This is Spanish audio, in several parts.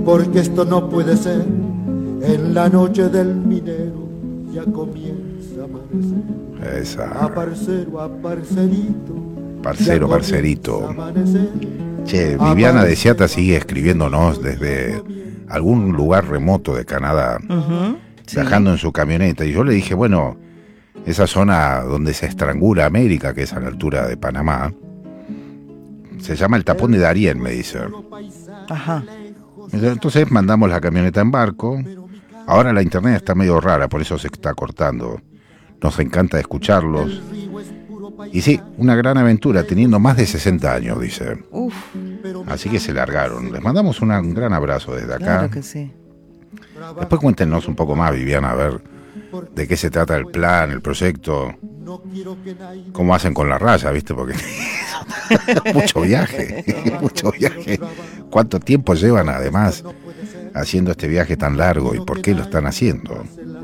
porque esto no puede ser. En la noche del minero ya comienza a amanecer. Esa. A parcero, a parcerito. Parcero, parcerito. Che, Viviana de Seata sigue escribiéndonos desde algún lugar remoto de Canadá, viajando en su camioneta. Y yo le dije, bueno, esa zona donde se estrangula América, que es a la altura de Panamá, se llama el Tapón de Darién, me dice. Ajá. Entonces mandamos la camioneta en barco. Ahora la internet está medio rara, por eso se está cortando. Nos encanta escucharlos. Y sí, una gran aventura, teniendo más de 60 años, dice. Uf. Así que se largaron. Les mandamos un gran abrazo desde acá. Claro que sí. Después cuéntenos un poco más, Viviana, a ver de qué se trata el plan, el proyecto. Cómo hacen con la raya, ¿viste? Porque mucho viaje. ¿Cuánto tiempo llevan, además, haciendo este viaje tan largo? ¿Y por qué lo están haciendo?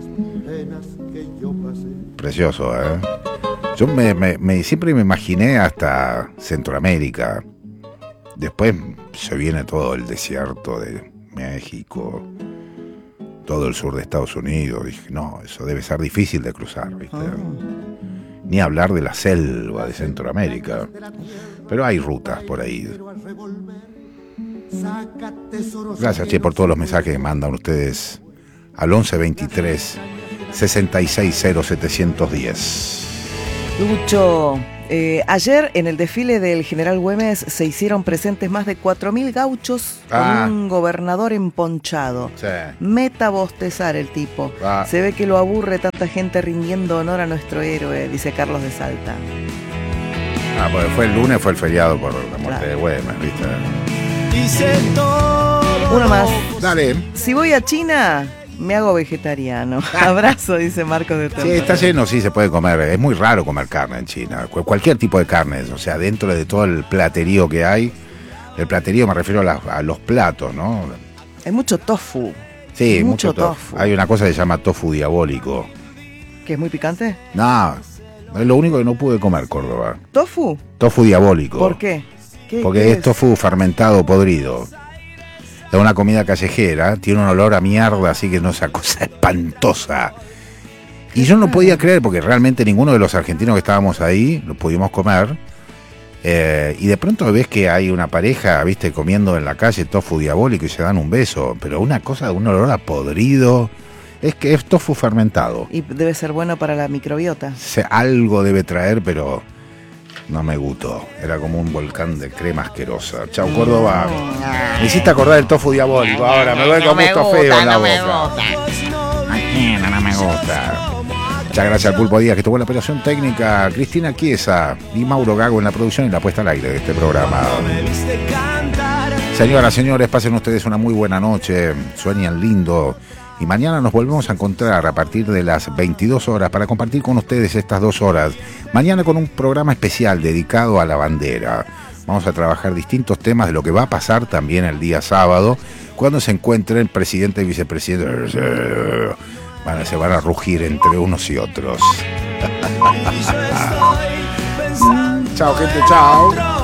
Precioso, ¿eh? Yo siempre me imaginé hasta Centroamérica. Después se viene todo el desierto de México, todo el sur de Estados Unidos. Dije, no, eso debe ser difícil de cruzar, ¿viste? Ni hablar de la selva de Centroamérica. Pero hay rutas por ahí. Gracias, che, por todos los mensajes que mandan ustedes al 1123 660710. Lucho, ayer en el desfile del General Güemes se hicieron presentes más de 4.000 gauchos con un gobernador emponchado. Sí. Meta bostezar el tipo. Se ve que lo aburre tanta gente rindiendo honor a nuestro héroe, dice Carlos de Salta. Pues fue el lunes, fue el feriado por la muerte de Güemes, ¿viste? Uno más. Dale. Si voy a China, me hago vegetariano. Abrazo, dice Marcos de Terra. Sí, está lleno, sí se puede comer. Es muy raro comer carne en China. Cualquier tipo de carne, o sea, dentro de todo el platerío que hay. El platerío me refiero a los platos, ¿no? Hay mucho tofu. Sí, mucho tofu. Hay una cosa que se llama tofu diabólico. ¿Que es muy picante? No, es lo único que no pude comer, Córdoba. ¿Tofu? Tofu diabólico. ¿Por qué? Porque es tofu fermentado, podrido. Es una comida callejera, tiene un olor a mierda, así que no, esa cosa espantosa. Y yo no podía creer, porque realmente ninguno de los argentinos que estábamos ahí lo pudimos comer. Y de pronto ves que hay una pareja, viste, comiendo en la calle tofu diabólico y se dan un beso. Pero una cosa de un olor a podrido, es que es tofu fermentado. Y debe ser bueno para la microbiota. Algo debe traer, pero no me gustó. Era como un volcán de crema asquerosa. Chau, Córdoba. Me hiciste acordar del tofu diabólico. Ahora me voy con gusto feo en la boca. No me gusta. Muchas gracias al Pulpo Díaz, que tuvo la operación técnica, Cristina Chiesa y Mauro Gago en la producción y la puesta al aire de este programa. Señoras, señores, pasen ustedes una muy buena noche. Sueñan lindo. Y mañana nos volvemos a encontrar a partir de las 22 horas para compartir con ustedes estas 2 horas. Mañana con un programa especial dedicado a la bandera. Vamos a trabajar distintos temas de lo que va a pasar también el día sábado, cuando se encuentren presidente y vicepresidente. Se van a rugir entre unos y otros. Chao, gente, chao.